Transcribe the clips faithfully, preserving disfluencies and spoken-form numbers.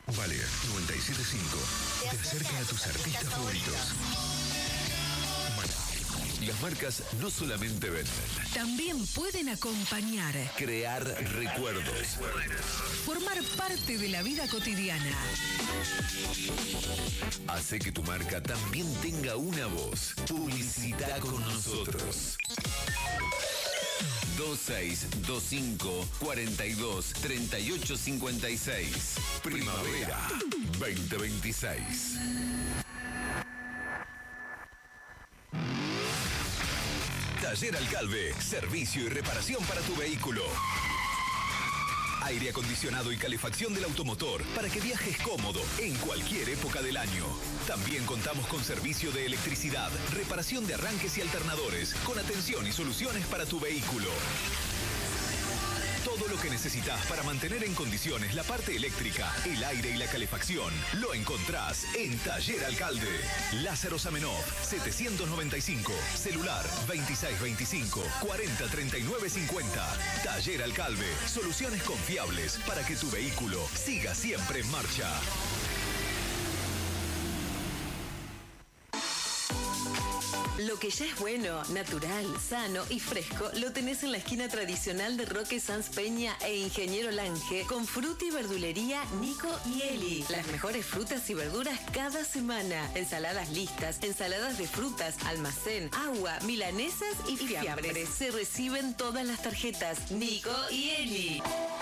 Vale, noventa y siete punto cinco. Te acerca a tus artistas favoritos. Las marcas no solamente venden, también pueden acompañar, crear recuerdos, formar parte de la vida cotidiana. Hace que tu marca también tenga una voz. Publicita con nosotros. dos seis dos cinco, cuatro dos, tres ocho cinco seis. Primavera veinte veintiséis. Taller Alcalve, servicio y reparación para tu vehículo. Aire acondicionado y calefacción del automotor para que viajes cómodo en cualquier época del año. También contamos con servicio de electricidad, reparación de arranques y alternadores, con atención y soluciones para tu vehículo. Todo lo que necesitas para mantener en condiciones la parte eléctrica, el aire y la calefacción, lo encontrás en Taller Alcalde. Lázaro Zamenhof, setecientos noventa y cinco. Celular veintiséis veinticinco, cuarenta treinta y nueve cincuenta. Taller Alcalde, soluciones confiables para que tu vehículo siga siempre en marcha. Lo que ya es bueno, natural, sano y fresco lo tenés en la esquina tradicional de Roque Sanz Peña e Ingeniero Lange con fruta y verdulería Nico y Eli. Las mejores frutas y verduras cada semana. Ensaladas listas, ensaladas de frutas, almacén, agua, milanesas y fiambres. Se reciben todas las tarjetas. Nico y Eli.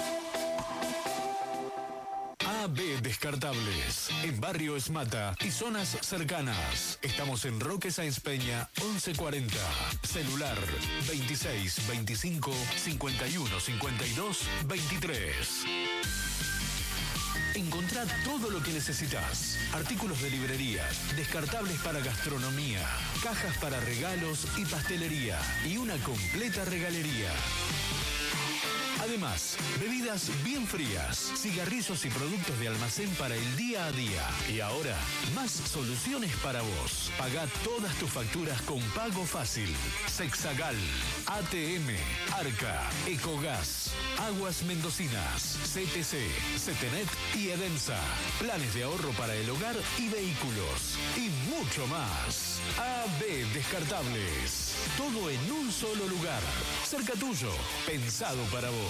A B Descartables, en Barrio Esmata y zonas cercanas. Estamos en Roque Sáenz Peña, once cuarenta. Celular veintiséis veinticinco, cincuenta y uno cincuenta y dos veintitrés. Encontrá todo lo que necesitas. Artículos de librería, descartables para gastronomía, cajas para regalos y pastelería y una completa regalería. Además, bebidas bien frías, cigarrillos y productos de almacén para el día a día. Y ahora, más soluciones para vos. Pagá todas tus facturas con pago fácil. Sexagal, A T M, Arca, Ecogas, Aguas Mendocinas, C T C, Cetenet y Edensa. Planes de ahorro para el hogar y vehículos. Y mucho más. A B Descartables. Todo en un solo lugar. Cerca tuyo. Pensado para vos.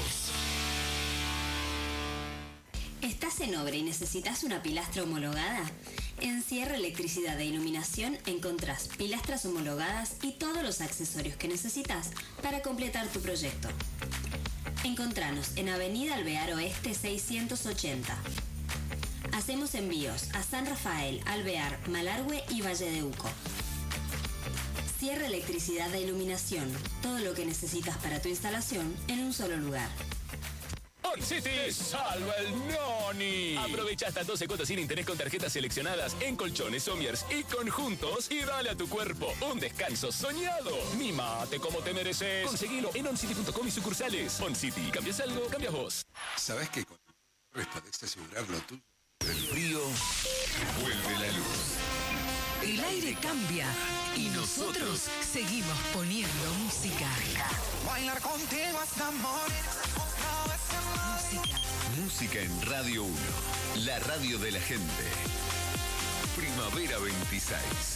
¿Estás en obra y necesitas una pilastra homologada? En Sierra Electricidad e Iluminación encontrás pilastras homologadas y todos los accesorios que necesitas para completar tu proyecto. Encontranos en Avenida Alvear Oeste seiscientos ochenta. Hacemos envíos a San Rafael, Alvear, Malargüe y Valle de Uco. Sierra Electricidad e Iluminación. Todo lo que necesitas para tu instalación en un solo lugar. OnCity salva el noni. Aprovecha hasta doce cuotas sin interés con tarjetas seleccionadas en colchones, sommiers y conjuntos y dale a tu cuerpo un descanso soñado. Mimate como te mereces. Conseguilo en oncity punto com y sucursales. OnCity, ¿cambias algo? Cambias vos. ¿Sabés que con podés asegurarlo tú? El frío vuelve la luz. El aire cambia y nosotros seguimos poniendo música. Bailar contigo hasta morir. Música. Música en Radio uno, la radio de la gente. Primavera veintiséis.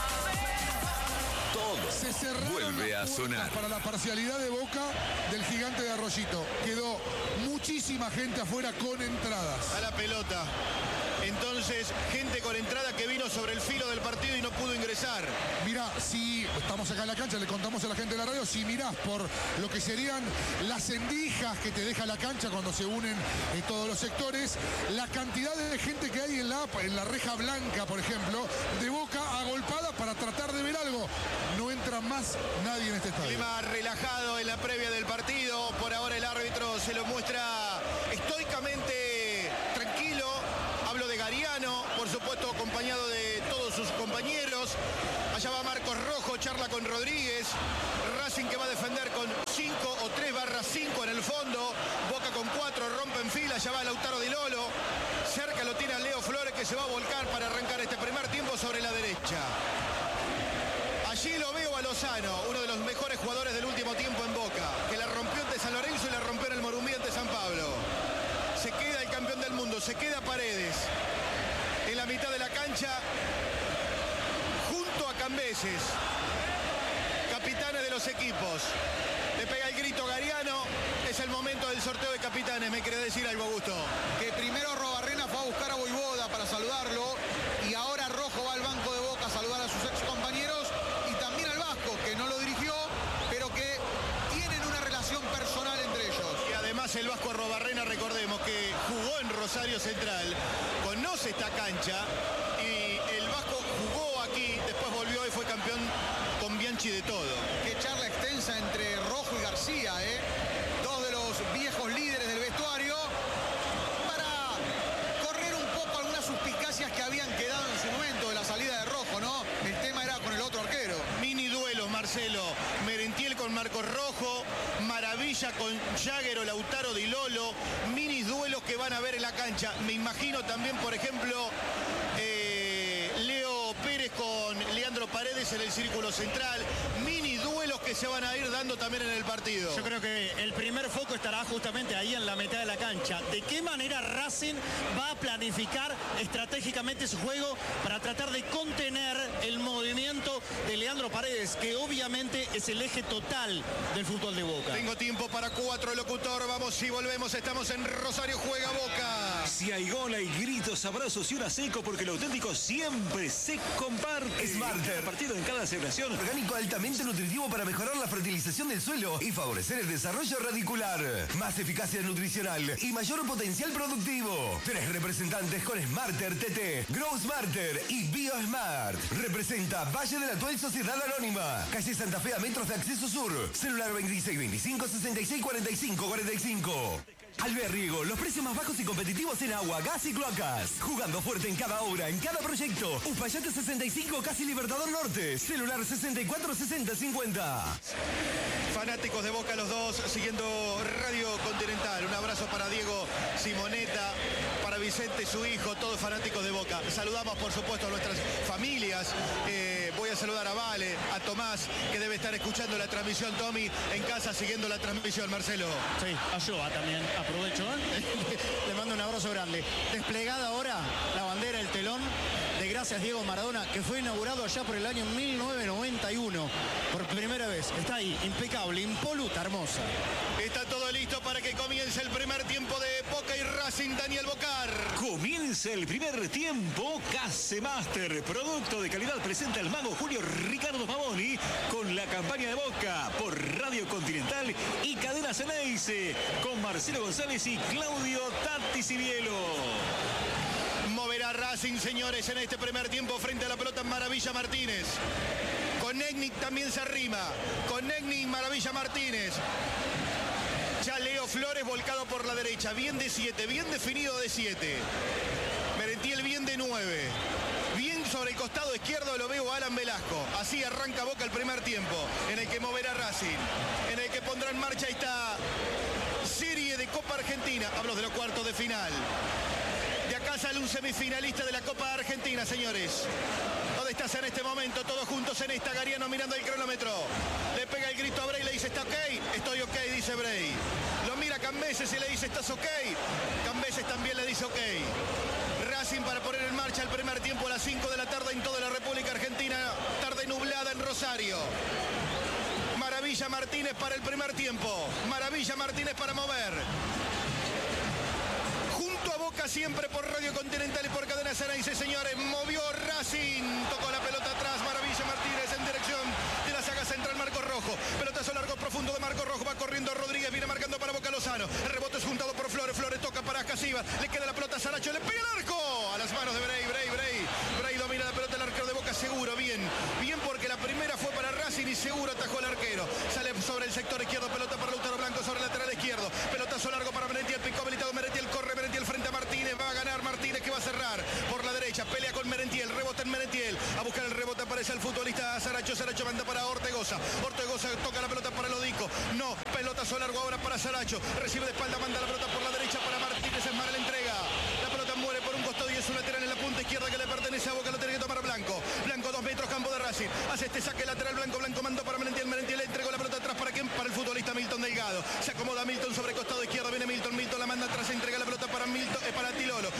Todo vuelve a sonar. Para la parcialidad de Boca del Gigante de Arroyito. Quedó muchísima gente afuera con entradas. A la pelota. Entonces, gente con entrada que vino sobre el filo del partido y no pudo ingresar. Mira, si estamos acá en la cancha, le contamos a la gente de la radio, si mirás por lo que serían las endijas que te deja la cancha cuando se unen eh, todos los sectores, la cantidad de gente que hay en la, en la reja blanca, por ejemplo, de Boca agolpada para tratar de ver algo. No entra más nadie en este estadio. Clima relajado en la previa del partido. Por ahora el árbitro se lo muestra estoicamente tranquilo. Hablo de Gariano, por supuesto acompañado de todos sus compañeros. Allá va Marcos Rojo, charla con Rodríguez. Racing que va a defender con cinco o tres barra cinco en el fondo. Boca con cuatro, rompe en fila. Allá va Lautaro Di Lolo. Cerca lo tiene a Leo Flores que se va a volcar para arrancar este primer tiempo sobre la derecha. Allí lo veo a Lozano, uno de los mejores jugadores del último tiempo en Boca, que la rompió ante San Lorenzo y la rompió en el Morumbí ante San Pablo. Se queda el campeón del mundo cuando se queda Paredes en la mitad de la cancha, junto a Cambeses, capitanes de los equipos. Le pega el grito Gariano, es el momento del sorteo de capitanes. ¿Me quiere decir algo, Augusto? Que primero Robarrena fue a buscar a Voivoda para saludarlo y ahora Rojo va al banco de Boca a saludar a sus ex compañeros y también al Vasco, que no lo dirigió, pero que tienen una relación personal entre ellos. Y además el Vasco Robarrena, recordemos que jugó en Rosario Central, conoce esta cancha y el Vasco jugó aquí, después volvió y fue campeón con Bianchi de todo. Qué charla extensa entre Rojo y García, ¿eh? Dos de los viejos líderes del vestuario, para correr un poco algunas suspicacias que habían quedado en su momento de la salida de Rojo, ¿no? El tema era con el otro arquero. Mini duelos, Marcelo. Merentiel con Marcos Rojo, Maravilla con Jagger o Lautaro Di Lolo. Mini duelos que van a ver en la cancha. Me imagino también, por ejemplo, eh, Leo Pérez con Leandro Paredes en el círculo central. Mini duelos que se van a ir dando también en el partido. Yo creo que el primer foco estará justamente ahí en la mitad de la cancha. ¿De qué manera Racing va a planificar estratégicamente su juego para tratar de contener el movimiento de Leandro Paredes, que obviamente es el eje total del fútbol de Boca? Tengo tiempo para cuatro, locutor. Vamos y volvemos. Estamos en Rosario Juega Boca. Si hay gol, hay gritos, abrazos y una seco, porque lo auténtico siempre se comparte. Smarter. Partido en cada celebración. Orgánico altamente nutritivo para mejorar la fertilización del suelo y favorecer el desarrollo radicular. Más eficacia nutricional y mayor potencial productivo. Tres representantes con Smarter T T, Grow Smarter y BioSmart. Representa Valle de la Tuel Sociedad Anónima. Calle Santa Fe a metros de acceso sur. Celular veintiséis veinticinco sesenta y seis cuarenta y cinco cuarenta y cinco. Alberriego, los precios más bajos y competitivos en agua, gas y cloacas. Jugando fuerte en cada obra, en cada proyecto. Uspallate sesenta y cinco, casi Libertador Norte. Celular sesenta y cuatro sesenta cincuenta. Fanáticos de Boca los dos, siguiendo Radio Continental. Un abrazo para Diego Simoneta, para Vicente, su hijo, todos fanáticos de Boca. Saludamos, por supuesto, a nuestras familias. Eh, voy a saludar a Vale, a Tomás, que debe estar escuchando la transmisión, Tommy, en casa, siguiendo la transmisión, Marcelo. Sí, a Joa también. Aprovecho, ¿eh? Le mando un abrazo grande. Desplegada ahora la bandera, el telón de Gracias Diego Maradona, que fue inaugurado allá por el año mil novecientos noventa y uno. Por primera vez. Está ahí, impecable, impoluta, hermosa. Está todo listo para que comience el primer tiempo de Boca y Racing. Daniel Bocar. Comienza el primer tiempo. Casemaster, producto de calidad, presenta el mago Julio Ricardo Pavoni con la campaña de Boca por Radio Continental y Cadena Ceneice con Marcelo González y Claudio Tati Cibielo. Moverá Racing, señores, en este primer tiempo frente a la pelota Maravilla Martínez. Con Negnic también se arrima. Con Negnic, Maravilla Martínez. Ya Leo Flores volcado por la derecha. Bien de siete, bien definido de siete. Merentiel bien de nueve. Bien sobre el costado izquierdo lo veo a Alan Velasco. Así arranca Boca el primer tiempo, en el que moverá Racing. En el que pondrá en marcha esta serie de Copa Argentina. Hablo de los cuartos de final. De acá sale un semifinalista de la Copa Argentina, señores. ¿Dónde estás en este momento? Todos juntos en esta. Gariano mirando el cronómetro. Le pega el grito a Bray, le dice, ¿está ok? Estoy ok, dice Bray. Lo mira Cambeses y le dice, ¿estás ok? Cambeses también le dice ok. Racing para poner en marcha el primer tiempo a las cinco de la tarde en toda la República Argentina. Tarde nublada en Rosario. Maravilla Martínez para el primer tiempo. Maravilla Martínez para mover. A Boca siempre por Radio Continental y por Cadena Ceneice, señores. Movió Racing, tocó la pelota atrás, Maravilla Martínez en dirección de la saga central, Marcos Rojo. Pelotazo largo profundo de Marcos Rojo, va corriendo Rodríguez, viene marcando para Boca Lozano. El rebote es juntado por Flores, Flores toca para Casivas, le queda la pelota a Saracho, le pega el arco a las manos de Bray, Bray, Bray. Bray domina la pelota, el arquero de Boca seguro, bien. Bien porque la primera fue para Racing y seguro atajó el arquero. Sale sobre el sector izquierdo, pelota para Lautaro Blanco sobre el lateral izquierdo. Pelotazo largo para Merentiel, picó habilitado Merentiel, corre Merentiel frente a Martínez, va a ganar Martínez que va a cerrar por la derecha, pelea con Merentiel, rebote en Merentiel, a buscar el rebote aparece el futbolista Saracho, Saracho manda para Ortegoza, Ortegoza toca la pelota para Lodico, no, pelotazo largo ahora para Saracho, recibe de espalda, manda la pelota por la derecha para Martínez, es Mara la entrega, la pelota muere por un costado y es un lateral en la punta izquierda que le pertenece a Boca, lo tiene que tomar Blanco, Blanco dos metros, campo de Racing, hace este saque lateral Blanco, Blanco mandó para Merentiel, Merentiel le entregó la pelota atrás para quién, para el futbolista Milton Delgado, se acomoda Milton sobre el costado izquierdo, viene Milton, Milton la manda atrás, entrega la pelota para Milton, eh, para Tilolo,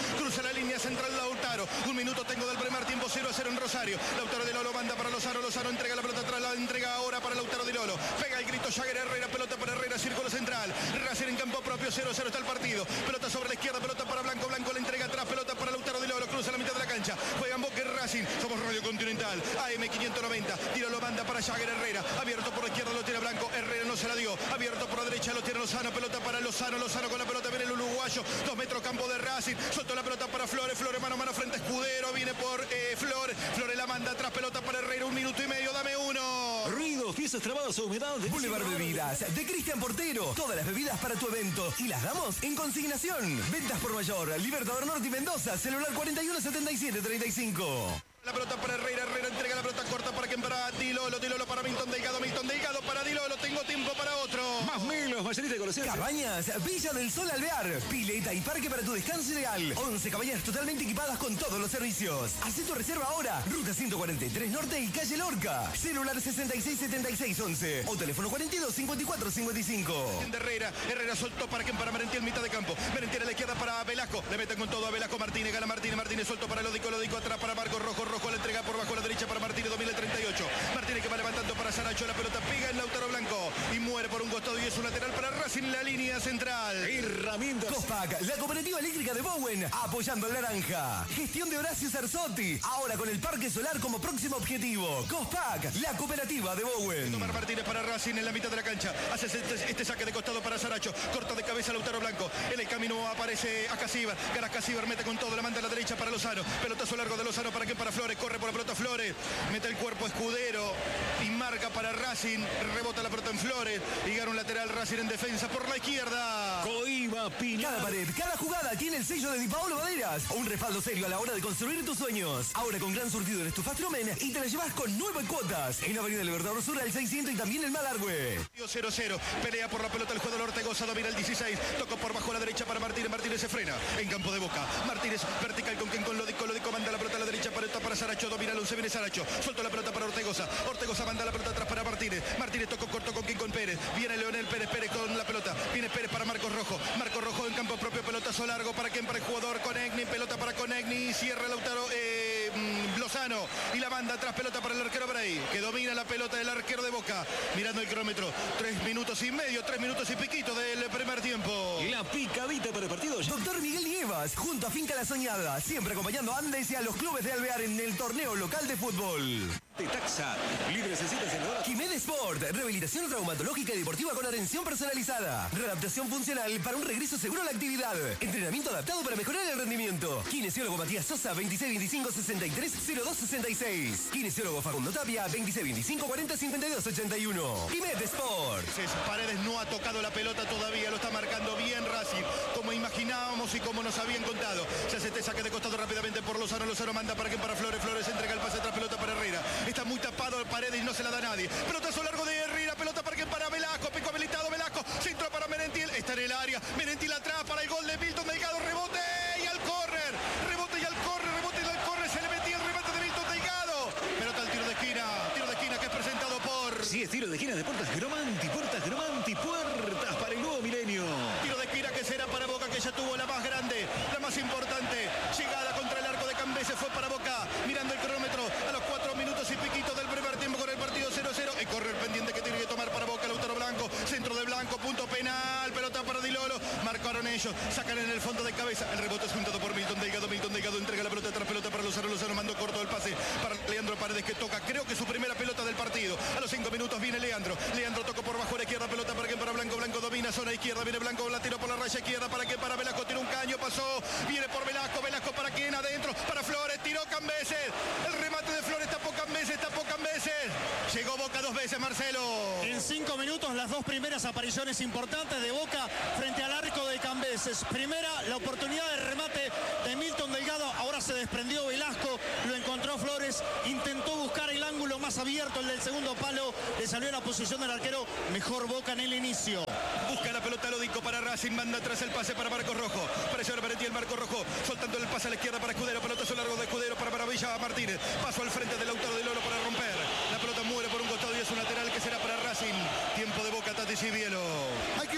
línea central Lautaro. Un minuto tengo del primer tiempo, cero a cero en Rosario. Lautaro Di Lolo manda para Lozano. Lozano entrega la pelota atrás, la entrega ahora para Lautaro Di Lolo. Pega el grito Jagger Herrera, pelota para Herrera, círculo central. Racing en campo propio, cero a cero está el partido. Pelota sobre la izquierda, pelota para Blanco. Blanco la entrega atrás, pelota para Lautaro Di Lolo. Cruza la mitad de la cancha. Juegan Boca y Racing. Somos Radio Continental. A M quinientos noventa. Di Lolo manda para Jagger Herrera. Abierto por la izquierda lo tiene Blanco. Herrera no se la dio. Abierto por la derecha lo tiene Lozano. Pelota para Lozano. Lozano con la pelota. Viene el uruguayo. Dos metros campo de Racing. Soltó la pelota para Flores. Flores mano a mano frente a Escudero. Viene por eh, Flores. Flores la manda atrás. Pelota para Herrera. Un minuto y medio. Dame uno. Ruidos, piezas trabadas o humedad. Boulevard Bebidas de Cristian Portero. Todas las bebidas para tu evento. Y las damos en consignación. Ventas por mayor. Libertador Norte y Mendoza. Celular cuarenta y uno setenta y siete treinta y cinco. La pelota para Herrera, Herrera entrega la pelota corta para quien para Di Lolo, Di Lolo para Milton Delgado, Milton Delgado para Di Lolo, tengo tiempo para otro. Más menos, mayorita de conocimiento. Cabañas, Villa del Sol Alvear, pileta y parque para tu descanso ideal. once cabañas totalmente equipadas con todos los servicios. Hacé tu reserva ahora, ruta ciento cuarenta y tres Norte y calle Lorca. Celular sesenta y seis setenta y seis once o teléfono cuarenta y dos cincuenta y cuatro cincuenta y cinco. Herrera, Herrera soltó para quien para Merentiel, mitad de campo. Merentiel a la izquierda para Velasco, le meten con todo a Velasco, Martínez, gana Martínez, Martínez suelto para Lodico, Lodico atrás para Marcos Rojo, Rojo la entrega por bajo a la derecha para Martínez, dos mil treinta y ocho. Martínez que va levantando para Saracho, la pelota pega en Lautaro Blanco y muere por un costado y es un lateral para Racing, la línea central. Herramientas Cospac, la cooperativa eléctrica de Bowen, apoyando al naranja. Gestión de Horacio Sarzotti, ahora con el parque solar como próximo objetivo. Cospac, la cooperativa de Bowen. Tomar Martínez para Racing en la mitad de la cancha, hace este, este saque de costado para Saracho, corta de cabeza Lautaro Blanco, en el camino aparece a Casíbar, Garas Casíbar mete con todo, la manda a la derecha para Lozano, pelotazo largo de Lozano para quien para Flores, corre por la pelota Flores, mete el cuerpo Escudero y marca para Racing, rebota la pelota en Flores y gana un lateral Racing en defensa por la izquierda. Coiba Pinar. Cada pared, cada jugada tiene el sello de Di Paolo Maderas, un respaldo serio a la hora de construir tus sueños. Ahora con gran surtido en estufas Trumen y te la llevas con nueve cuotas en Avenida Libertador Sur al seiscientos y también en Malargüe. cero cero, pelea por la pelota el jugador Ortegoza, domina el dieciséis, tocó por bajo a la derecha para Martínez, Martínez se frena en campo de Boca, Martínez vertical con quien con Lodico, Lodico manda la pelota a la derecha para, para Saracho, domina el once, viene Saracho, suelto la pelota para Ortegoza, Ortegoza manda la pelota atrás para Martínez, Martínez tocó corto con quien con Pérez, viene Leonel Pérez, Pérez con la pelota, viene Pérez para Marcos Rojo, Marcos Rojo en campo propio, pelotazo largo para quien para el jugador Conegni, pelota para Conegni, cierra Lautaro eh, Lozano y la banda atrás, pelota para el arquero Bray, que domina la pelota del arquero de Boca, mirando el cronómetro, tres minutos y medio, tres minutos y piquito del primer tiempo. La picadita para el partido. Doctor Miguel Nievas, junto a Finca La Soñada, siempre acompañando a Andes y a los clubes de Alvear en el torneo local de fútbol. De taxa, libre necesitas en hora. Quimed Sport, rehabilitación traumatológica y deportiva con atención personalizada. Readaptación funcional para un regreso seguro a la actividad. Entrenamiento adaptado para mejorar el rendimiento. Kinesiólogo Matías Sosa, veintiséis veinticinco sesenta y tres cero dos sesenta y seis. Kinesiólogo Facundo Tapia, veintiséis veinticinco cuarenta cincuenta y dos ochenta y uno. Quimed Sport. Paredes no ha tocado la pelota todavía, lo está marcando bien Racing, como imaginábamos y como nos habían contado. Se hace este saque de costado rápidamente por Lozano, Lozano manda para que para Flores, Flores entrega el pase atrás, pelota para Herrera. Está muy tapado Paredes y no se la da a nadie. Pelotazo largo de Herrera, pelota para que para Velasco, pico habilitado Velasco, centro para Merentiel, está en el área, Merentiel atrás para el gol de Milton Delgado, rebote y al córner, rebote y al córner, rebote y al córner, se le metía el remate de Milton Delgado. Pelota al tiro de esquina, tiro de esquina que es presentado por... Sí, es tiro de esquina de Puertas Gromanti, Puertas Gromanti, puertas para el nuevo milenio. Tiro de esquina que será para Boca, que ya tuvo la más grande, la más importante, llegada contra el arco de Cambese, fue para Boca, mirando el cronómetro a los cuatro minutos y piquito del primer tiempo con el partido cero cero, el correr pendiente que tiene que tomar para Boca, Lautaro Blanco, centro de Blanco, punto penal, pelota para Di Lolo, marcaron ellos, sacan en el fondo de cabeza, el rebote es juntado por Milton Delgado, Milton Delgado entrega la pelota atrás, pelota para Lozano, Lozano mandó corto el pase para Leandro Paredes que toca, creo que su primera pelota del partido, a los cinco minutos viene Leandro, Leandro tocó por bajo a la izquierda, pelota para que para Blanco, Blanco domina zona izquierda, viene Blanco, la tiró por la raya izquierda, para que para Velasco, tiene un caño, pasó, viene por Velasco, Velasco para quien adentro, para Flores, tiró Cambeses, el remate de Flores tapó Cambeses, tapó Cambeses, llegó Boca dos veces Marcelo. En cinco minutos las dos primeras apariciones importantes de Boca frente al arco de Cambeses. Primera, la oportunidad de remate de Milton Delgado, ahora se desprendió Velasco, lo encontró Flores, intentó buscar el ángulo más abierto, el del segundo palo, le salió en la posición del arquero, mejor Boca en el inicio. Busca la pelota Lodico para Racing, manda atrás el pase para Marcos Rojo, presiona Merentiel, Marcos Rojo, soltando el pase a la izquierda para Escudero, pelotazo largo de Escudero para Maravilla Martínez, paso al frente del Lautaro de Lolo para romper, la pelota muere por un costado y es un lateral que será para Racing, tiempo de Boca, Tati Cibielo. Hay que buscar más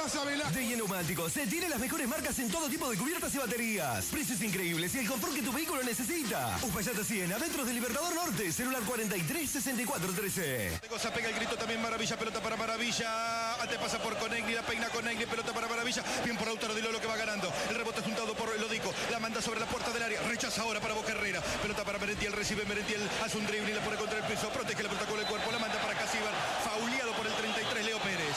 vas a velar. D I E Neumáticos se tiene las mejores marcas en todo tipo de cubiertas y baterías. Precios increíbles y el confort que tu vehículo necesita. Uspallata cien, adentro del Libertador Norte, celular cuarenta y tres sesenta y cuatro trece. Cosa pega el grito también Maravilla, pelota para Maravilla. Ante pasa por Conegli, la peina Conegli, pelota para Maravilla. Bien por Lautaro Di Lolo que va ganando. El rebote juntado por Lodico. La manda sobre la puerta del área. Rechaza ahora para Boca Herrera. Pelota para Merentiel, recibe Merentiel, hace un dribbling, la pone contra el piso. Protege la pelota con el cuerpo, la manda para Casíbar. Fauleado por el treinta y tres, Leo Pérez.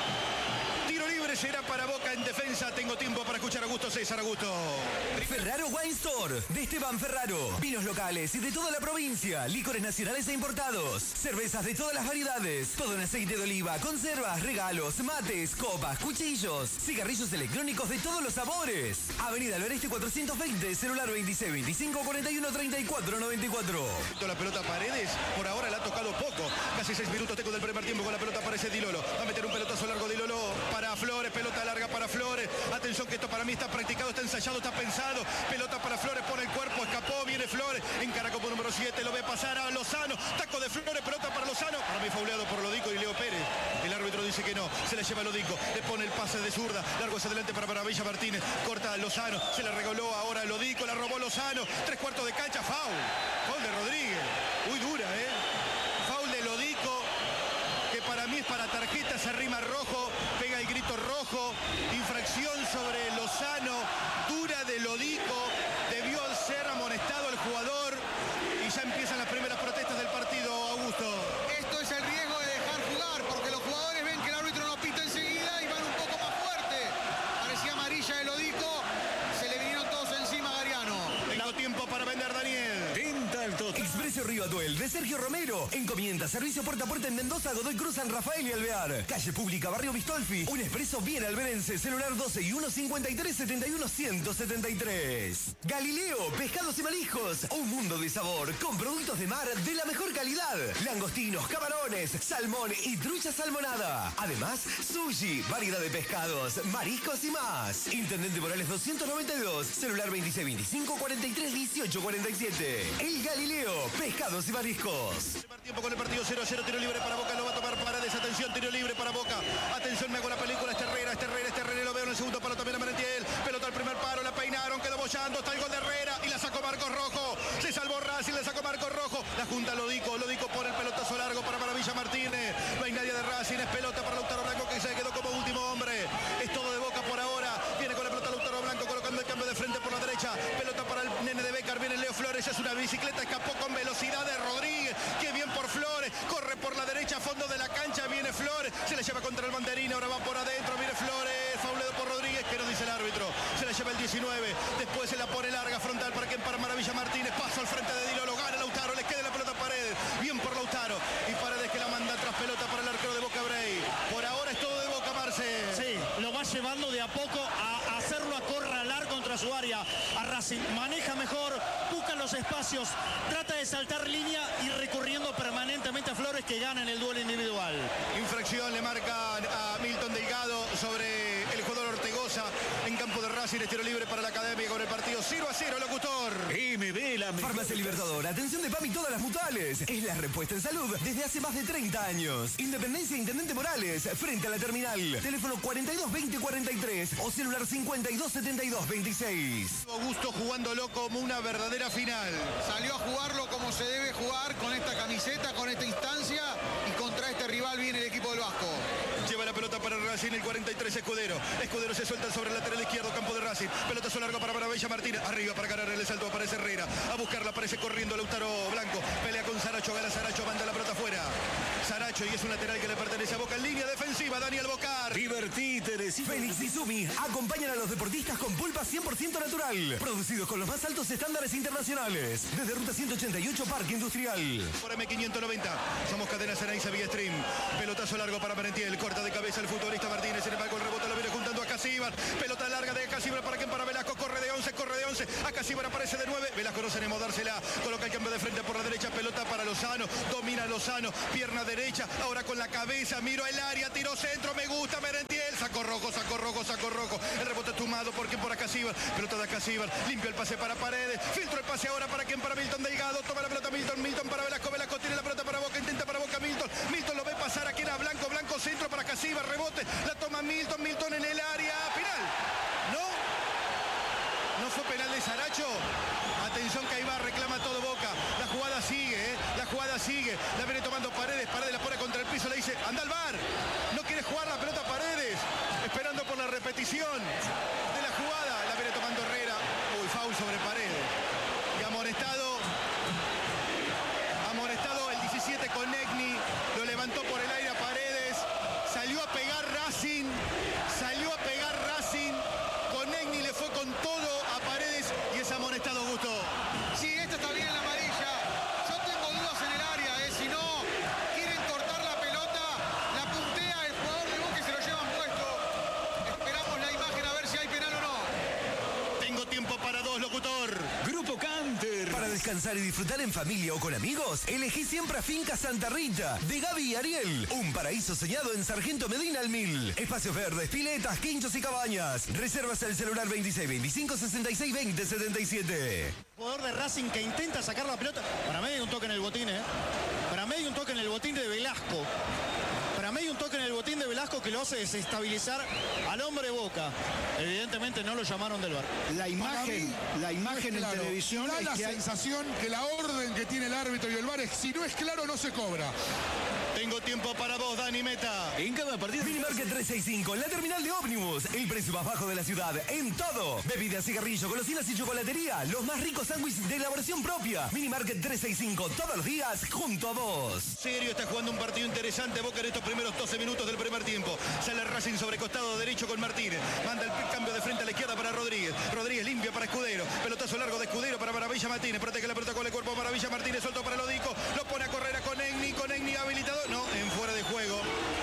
Tiro libre será para Boca en defensa. Tengo tiempo para escuchar a Augusto César. Augusto. Ferraro Wine Store, de Esteban Ferraro. Vinos locales y de toda la provincia. Licores nacionales e importados. Cervezas de todas las variedades. Todo en aceite de oliva, conservas, regalos, mates, copas, cuchillos. Cigarrillos electrónicos de todos los sabores. Avenida El Oeste cuatrocientos veinte, celular veintiséis veinticinco cuarenta y uno treinta y cuatro noventa y cuatro. La pelota Paredes, por ahora la ha tocado poco. Casi seis minutos tengo del primer tiempo con la pelota. Aparece Di Lolo. Va a meter un pelotazo largo Di Lolo para Flores. Pelota larga para Flores. Atención que esto para mí está practicado, está ensayado, está pensado. Pelota para Flores, pone el cuerpo, escapó, viene Flores. Encara como número siete, lo ve pasar a Lozano. Taco de Flores, pelota para Lozano. Para mí fauleado por Lodico y Leo Pérez. El árbitro dice que no. Se la lleva Lodico. Le pone el pase de zurda. Largo hacia adelante para Maravilla Martínez. Corta a Lozano. Se la regaló ahora a Lodico. La robó Lozano. Tres cuartos de cancha. Foul. Foul de Rodríguez. Muy dura, ¿eh? Foul de Lodico. Que para mí es para tarjeta. Se arrima rojo. Pega el grito rojo. Infracción sobre Lozano. Dura de Lodico. Debió ser amonestado el jugador. Y ya empiezan las primeras protestas del partido, Augusto. Esto es el riesgo de dejar jugar, porque los jugadores ven que el árbitro no pita enseguida y van un poco más fuerte. Parecía amarilla de Lodico. Se le vinieron todos encima a Gariano. Tengo tiempo para vender, Daniel. Expreso Río Atuel de Sergio Romero. Encomienda servicio puerta a puerta en Mendoza, Godoy Cruz, San Rafael y Alvear. Calle Pública, Barrio Vistolfi. Un expreso bien alberense. Celular doce y uno cincuenta y tres setenta y uno ciento setenta y tres. Galileo, pescados y mariscos. Un mundo de sabor con productos de mar de la mejor calidad. Langostinos, camarones, salmón y trucha salmonada. Además, sushi, variedad de pescados, mariscos y más. Intendente Morales doscientos noventa y dos. Celular veintiséis veinticinco cuarenta y tres dieciocho cuarenta y siete. El Galileo, pescados y mariscos. Tiempo con el partido cero a cero, tiro libre para Boca, lo va a tomar Paredes, atención, tiro libre para Boca, atención, me hago la película, este Herrera, este Herrera, este Herrera, lo veo en el segundo palo también a Merentiel, pelota al primer paro, la peinaron, quedó bollando, está el gol de Herrera y la sacó Marcos Rojo, se salvó Racing, la sacó Marcos Rojo, la junta Lodico, Lodico pone el pelotazo largo para Maravilla Martínez, no hay nadie de Racing, es pelota para Lautaro Blanco que se quedó como último hombre, es todo de Boca por ahora, viene con la pelota Lautaro Blanco colocando el cambio de frente por la derecha, pelota para el nene de Becar, viene Leo Flores, es una bicicleta, escapó con velocidad de Rodríguez, que bien por Flores, corre por la derecha a fondo de la cancha, viene Flores, se la lleva contra el banderín, ahora va por adentro, viene Flores, fauleado por Rodríguez, que nos dice el árbitro, se la lleva el diecinueve, después se la pone larga, frontal para quien, para Maravilla Martínez, paso al frente de Di Lolo, gana Lautaro, le queda la pelota a Paredes, bien por Lautaro, y Paredes que la manda tras pelota para el arquero de Boca Brey, por ahora es todo de Boca, Marce. Sí, lo va llevando de a poco a hacerlo acorralar contra su área a Racing, maneja mejor, busca los espacios, trata de saltar línea y recurriendo permanentemente a Flores que gana en el duelo individual. Infracción le marca a Milton Delgado sobre el jugador Ortegoza en campo de Racing, tiro libre para la Academia con el partido cero a cero, locutor. M B, la Farmacia Libertador, atención de P A M y todas las mutuales. Es la respuesta en salud desde hace más de treinta años. Independencia Intendente Morales, frente a la terminal. Teléfono cuarenta y dos veinte cuarenta y tres o celular cincuenta y dos setenta y dos veintiséis. Augusto jugándolo como una verdadera final. Salió a jugarlo como se debe jugar, con esta camiseta, con esta instancia, y contra este rival viene el equipo del Vasco. Lleva la pelota para Racing, el cuarenta y tres Escudero. Escudero se suelta sobre el lateral izquierdo, campo de Racing. Pelotazo largo para Maravilla Martínez. Arriba para ganar el salto, aparece Herrera. A buscarla, aparece corriendo Lautaro Blanco. Pelea con Saracho, gana Saracho, manda la pelota afuera. Saracho, y es un lateral que le pertenece a Boca en línea defensiva, Daniel Bocar. Divertite, Fénix y Sumi acompañan a los deportistas con pulpa cien por ciento natural. Producidos con los más altos estándares internacionales. Desde Ruta ciento ochenta y ocho, Parque Industrial. Por M quinientos noventa, somos Cadena Ceneice vía Stream. Pelotazo largo para Merentiel, corta de cabeza el futbolista Martínez. Sin embargo, el rebote lo viene juntando a Casíbar. Pelota larga de Casíbar para quien, para Velasco. Corre de once, corre de once. A Casíbar aparece de nueve. Velasco no se anima a dársela. Coloca el cambio de frente por la derecha. Pelota para Lozano. Domina Lozano. Pierna derecha. Ahora con la cabeza. Miro el área. Tiro centro. Me gusta Merentiel. Saco rojo, saco rojo, saco rojo. El rebote tomado por quien por Acasíbar. Pelota de Acasíbar. Limpio el pase para Paredes. Filtro el pase ahora para quien para Milton Delgado. Toma la pelota Milton. Milton para Velasco. Velasco tiene la pelota para Boca. Intenta para Boca Milton. Milton lo ve pasar aquí a Blanco. Blanco centro para Acasíbar. Rebote. La toma Milton. Milton en el área. Final. ¿No? ¿No fue penal de Saracho? Atención que ahí va, reclama todo Boca. La jugada sigue, ¿eh? La jugada sigue. La viene tomando Paredes. Paredes la pone contra el piso. Le dice, anda al bar. No quiere jugar la pelota Paredes. Esperando por la repetición de la jugada. La viene tomando Herrera. Uy, foul sobre Paredes. Y amonestado. Amonestado el diecisiete con Negni. Lo levantó por el aire a Paredes. Salió a pegar Racing. Salió a pegar Racing. Con Negni le fue con todo a Paredes. Y es amonestado, Gusto. Sí, esta está bien la amarilla. Yo tengo dudas en el área, ¿eh? Si no quieren cortar la pelota, la puntea el jugador de Boca y se lo llevan puesto. Esperamos la imagen a ver si hay penal o no. Tengo tiempo para dos, locutor. Grupo Canter. Para descansar y disfrutar en familia o con amigos, elegí siempre a Finca Santa Rita, de Gaby y Ariel. Un paraíso soñado en Sargento Medina al Mil. Espacios verdes, piletas, quinchos y cabañas. Reservas al celular veintiséis veinticinco sesenta y seis veinte setenta y siete. Jugador de Racing que intenta sacar la pelota. Para mí hay un toque en el botín, ¿eh? Para mí hay un toque en el botín de Velasco. Para mí hay un toque en el botín de Velasco que lo hace desestabilizar al hombre Boca. Evidentemente no lo llamaron del bar. La imagen, la imagen en televisión da la sensación que la orden que tiene el árbitro y el bar es si no es claro no se cobra. Tengo tiempo para vos, Dani Meta. En cada partido. Minimarket trescientos sesenta y cinco, la terminal de ómnibus. El precio más bajo de la ciudad. En todo. Bebidas, cigarrillo, golosinas y chocolatería. Los más ricos sándwiches de elaboración propia. Minimarket trescientos sesenta y cinco, todos los días junto a vos. Serio, está jugando un partido interesante Boca en estos primeros doce minutos del primer tiempo. Sale Racing sobre costado derecho con Martínez. Manda el cambio de frente a la izquierda para Rodríguez. Rodríguez limpia para Escudero. Pelotazo largo de Escudero para Maravilla Martínez. Protege la pelota con el cuerpo Maravilla Martínez. Suelto para Lodico. Lo pone a correr a Conegni. Conegni habilitado. No, en fuera de juego.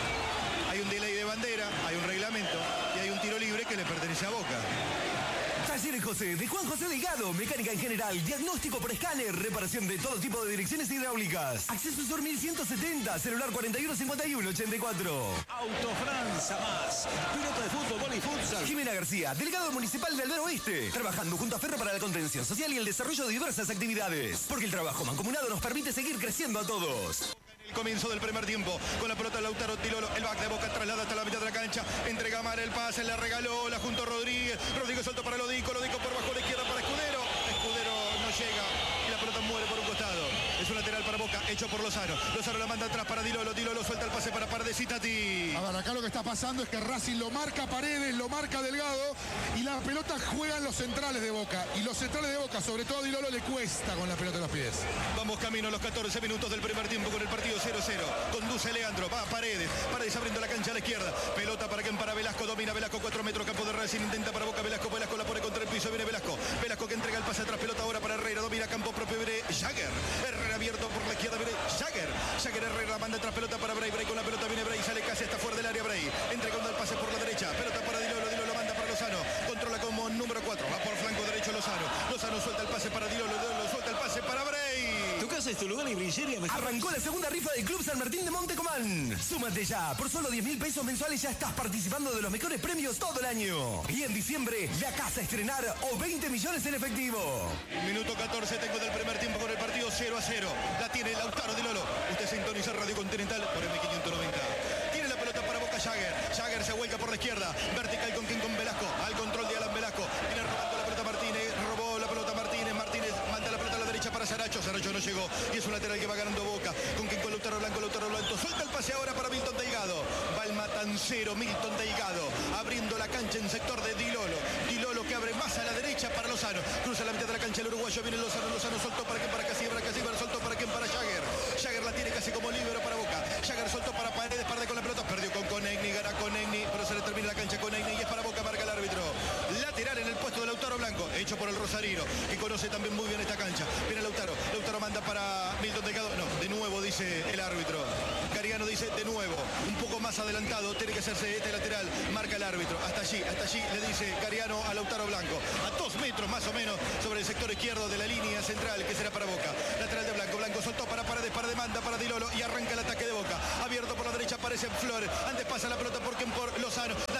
Hay un delay de bandera. Hay un reglamento. Y hay un tiro libre que le pertenece a Boca. Talleres José, de Juan José Delgado, mecánica en general, diagnóstico por escáner, reparación de todo tipo de direcciones hidráulicas. Acceso Sur mil ciento setenta, celular cuarenta y uno cincuenta y uno ochenta y cuatro. Autofranza más. Pelota de fútbol, vóley, futsal. Jimena García, delegado municipal del Aldea Oeste, trabajando junto a Ferro para la contención social y el desarrollo de diversas actividades. Porque el trabajo mancomunado nos permite seguir creciendo a todos. El comienzo del primer tiempo, con la pelota Lautaro Tilolo, el back de Boca traslada hasta la mitad de la cancha, entrega Mar el pase, le regaló, la junto Rodríguez, Rodríguez suelto para Lodico, Lodico por bajo la izquierda para Escudero, Escudero no llega y la pelota muere por un costado, es un lateral para Boca, hecho por Lozano, Lozano la manda atrás para Dilolo, Dilolo suelta el pase para Paredes y Tati. A ver, acá lo que está pasando es que Racing lo marca Paredes, lo marca Delgado y la pelota juega en los centrales de Boca, y los centrales de Boca, sobre todo a Dilolo, le cuesta con la pelota en los pies. Vamos camino a los catorce minutos del primer tiempo con el partido cero cero. Conduce Leandro, va a Paredes. Paredes abriendo la cancha a la izquierda. Pelota para quien para Velasco. Domina Velasco, cuatro metros, campo de Racing. Intenta para Boca Velasco. Velasco la pone contra el piso. Viene Velasco. Velasco que entrega el pase atrás. Pelota ahora para Herrera. Domina campo propio. Viene Jagger. Herrera abierto por la izquierda. Viene Jagger. Jagger Herrera manda atrás. Pelota para Bray. Bray con la pelota. Viene Bray. Sale casi hasta fuera del área. Bray. Entregando el pase por la derecha. Pelota para Dilolo. Dilolo manda para Lozano. Controla como número cuatro. Va por flanco derecho Lozano. Lozano suelta el pase para Dilolo. Dilolo suelta el pase para Bray. Tu casa es tu lugar y brillería mejor. Arrancó la segunda rifa del Club San Martín de Montecomán. Súmate ya. Por solo diez mil pesos mensuales ya estás participando de los mejores premios todo el año. Y en diciembre, la casa a estrenar o veinte millones en efectivo. Minuto catorce tengo del primer tiempo con el partido cero a cero. La tiene Lautaro Dilolo. Usted sintoniza Radio Continental por M quinientos noventa. Tiene la pelota para Boca Jagger. Jagger se vuelca por la izquierda. Vertical con quien con Velasco. Al control de Alan Velasco. Viene robando la pelota Martínez. Robó la pelota Martínez. Martínez manda la pelota a la derecha para Saracho. Saracho no llegó. Y es un lateral que va ganando Boca. Con quien con Lautaro Blanco. Lautaro Blanco. Suelta el pase ahora para Milton Delgado. Va el matancero Milton Delgado. Abriendo la cancha en sector de Dilolo. Dilolo que abre más a la derecha para Lozano. Cruza la mitad de la cancha el uruguayo. Viene Lozano. Lozano soltó para quien para Casíbar. Casíbar soltó para quien para Jagger. Jagger la tiene casi como líbero para Boca. Jagger soltó para Paredes. Paredes con la pelota. Perdió con Conegni. Gana Conegni. Pero se le termina la cancha Conegni. Y es para Boca. Marca el árbitro. Lateral en el puesto de Lautaro Blanco. Hecho por el Rosarino. Que conoce también muy bien esta cancha. Viene Lautaro. Lautaro manda para Milton Delgado. No, de nuevo dice el árbitro. Cariano dice de nuevo. Un poco más adelantado. Tiene que hacerse este lateral. Marca el árbitro. Hasta allí. Hasta allí le dice Cariano a Lautaro Blanco. A dos metros más o menos sobre el sector izquierdo de la línea central que será para Boca. Lateral de Blanco. Blanco soltó para Paredes. Para demanda para Dilolo. Y arranca el ataque de Boca. Abierto por la derecha aparece Flores. Antes pasa la pelota por quien por Lozano. La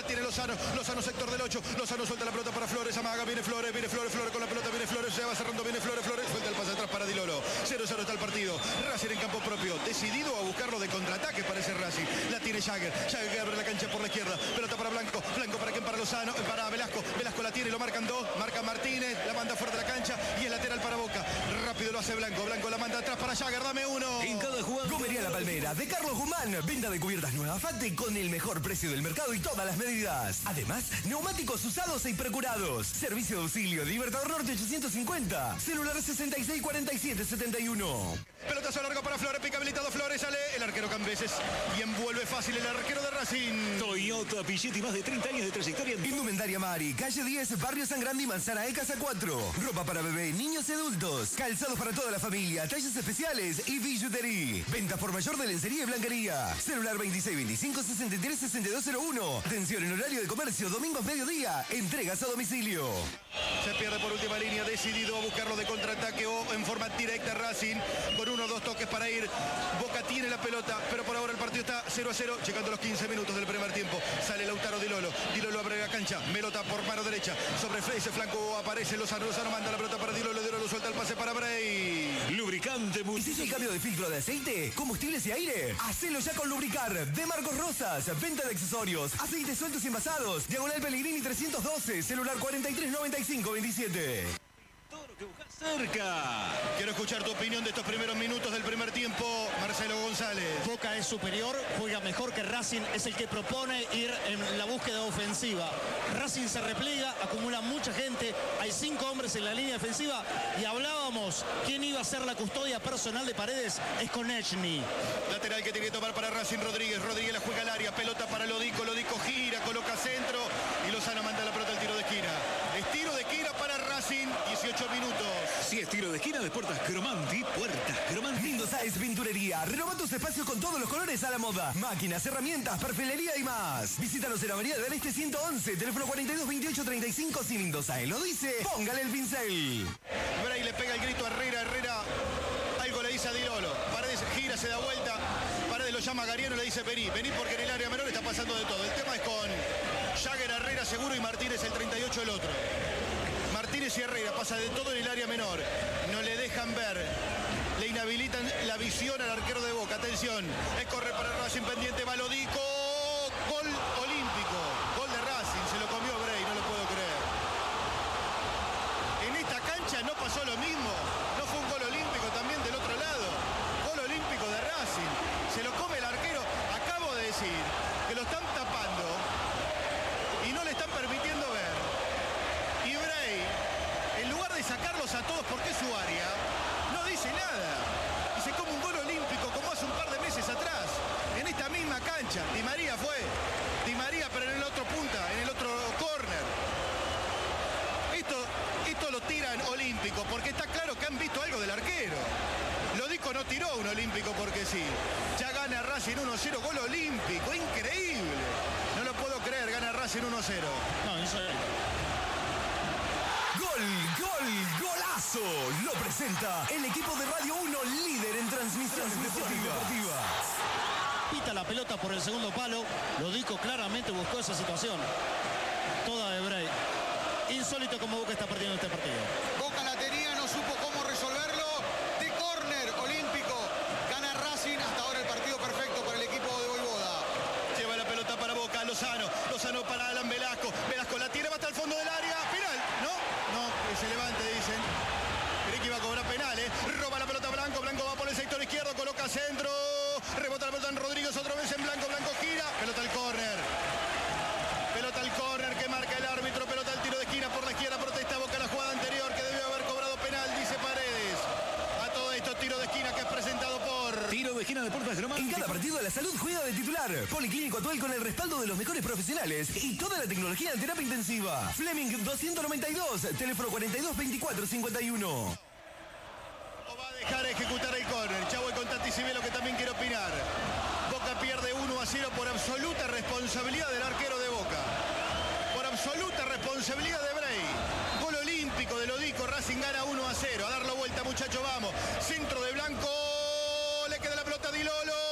tiene Lozano, Lozano sector del ocho, Lozano suelta la pelota para Flores, amaga, viene Flores, viene Flores, Flores con la pelota, viene Flores, se va cerrando, viene Flores, Flores, suelta el pase atrás para Di Lolo. cero cero está el partido. Racing en campo propio, decidido a buscarlo de contraataque para ese Racing. La tiene Jagger, Jagger que abre la cancha por la izquierda, pelota para Blanco, Blanco para quien, para Lozano, para Velasco, Velasco la tiene, lo marcan dos, marca Martínez, la manda fuera de la cancha y es lateral para Boca. Rápido lo hace Blanco, Blanco la manda atrás para Jagger, dame uno. En cada jugada. Comería La Palmera de Carlos Guzmán, venta de cubiertas nueva Fate con el mejor precio del mercado y todas las medidas. Además, neumáticos usados e procurados. Servicio de auxilio, Libertador Norte ochocientos cincuenta, celular sesenta y seis cuarenta y siete setenta y uno. Pelotazo largo para Flores, pica habilitado Flores, sale el arquero Cambeses y envuelve fácil el arquero de Racing. Toyota Pichetti, más de treinta años de trayectoria. Indumentaria Mari, calle diez, Barrio San Grande y Manzana E, Casa cuatro. Ropa para bebé, niños y adultos. Calzados para toda la familia, tallas especiales y billutería. Venta por mayor de lencería y blanquería. Celular veintiséis veinticinco sesenta y tres sesenta y dos cero uno. Atención en horario de comercio, domingos mediodía. Entregas a domicilio. Se pierde por última línea, decidido a buscarlo de contraataque o en forma directa Racing, con uno o dos toques para ir. Boca tiene la pelota, pero por ahora el partido está cero a cero, llegando a los quince minutos del primer tiempo. Sale Lautaro Di Lolo, Di Lolo abre la cancha, Melota por mano derecha, sobre ese flanco aparece Lozano, Lozano manda la pelota para Di Lolo, Di Lolo suelta el pase para Bray. Lubricante ¿Hiciste el cambio de filtro de aceite, combustibles y aire? Hacelo ya con Lubricar, de Marcos Rosas, venta de accesorios, aceites sueltos y envasados, Diagonal Pellegrini trescientos doce, celular cuarenta y tres noventa y cinco veintisiete. Cerca. Quiero escuchar tu opinión de estos primeros minutos del primer tiempo, Marcelo González. Boca es superior, juega mejor que Racing, es el que propone ir en la búsqueda ofensiva. Racing se repliega, acumula mucha gente, hay cinco hombres en la línea defensiva y hablábamos quién iba a ser la custodia personal de Paredes, es Konechny. Lateral que tiene que tomar para Racing Rodríguez, Rodríguez la juega al área, pelota para Lodico, Lodico gira, coloca centro y Lozano manda la pelota al tiro de esquina. Es tiro de esquina para Racing, dieciocho minutos. Si es tiro de esquina de Puertas Cromanti, Puertas Cromanti. Lindo Sáez Pinturería. Renova tus espacios con todos los colores a la moda. Máquinas, herramientas, perfilería y más. Visítanos en Avenida del Este ciento once, teléfono cuarenta y dos veintiocho treinta y cinco. Si Lindo Sáez lo dice, póngale el pincel. Bray le pega el grito a Herrera, Herrera algo le dice a Di Lolo. Paredes gira, se da vuelta. Paredes lo llama a Gariano y le dice vení, vení porque en el área menor está pasando de todo. El tema es con Jagger, Herrera seguro y Martínez el treinta y ocho el otro. Martínez y Herrera pasa de todo en el área menor. No le dejan ver. Le inhabilitan la visión al arquero de Boca. Atención. Es correr para Racing pendiente. Balodico. Gol olímpico. Gol de Racing. Se lo comió Bray. No lo puedo creer. En esta cancha no pasó lo mismo. No fue un gol olímpico también del otro lado. Gol olímpico de Racing. Se lo come el arquero. Acabo de decir que lo están tapando y no le están permitiendo ver. Y Bray, en lugar de sacarlos a todos porque es su área, no dice nada. Y se come un gol olímpico como hace un par de meses atrás, en esta misma cancha. Di María fue. Di María, pero en el otro punta, en el otro córner. Esto, esto lo tiran olímpico porque está claro que han visto algo del arquero. Lodico no tiró un olímpico porque sí. Ya gana Racing uno cero, gol olímpico. Increíble. No lo puedo creer, gana Racing uno cero. No, eso es... Gol, gol, golazo. Lo presenta el equipo de Radio uno, líder en transmisiones deportivas. Pita la pelota por el segundo palo. Lodico claramente buscó esa situación. Toda de Bray. Insólito como Boca está perdiendo este partido. Boca la tenía, no supo cómo resolverlo. De córner olímpico. Gana Racing. Hasta ahora el partido perfecto para el equipo de Voivoda. Lleva la pelota para Boca. Lozano. Lozano para Alan Velasco. Velasco la tiene, va hasta el fondo del área. Penal. No, no, que se levante, dicen. Creí que iba a cobrar penal, ¿eh? Roba la pelota Blanco. Blanco va por el sector izquierdo. Coloca centro. Rebota la pelota en Rodríguez. Otra vez en Blanco. Blanco gira. Pelota al córner. Pelota al córner que marca el árbitro. Pelota al tiro de esquina por la izquierda. Protesta Boca la jugada anterior que debió haber cobrado penal, dice Paredes. A todo esto, tiro de esquina que es presentado por... Tiro de esquina de Puertas Cromanti. En cada partido de la salud juega de titular. Policlínico Atuel con el respaldo de los mejores profesionales y toda la tecnología en terapia intensiva. Fleming doscientos noventa y dos, teléfono cuarenta y dos veinticuatro cincuenta y uno. O va a dejar ejecutar el córner. Chavo y Contati Cibelo que también quiere opinar. Boca pierde uno a cero por absoluta responsabilidad del arquero de Boca. Por absoluta responsabilidad de Bray. Gol olímpico de Lodico. Racing gana uno a cero. A darlo vuelta, muchachos, vamos. Centro de Blanco. Le queda la pelota a Di Lolo.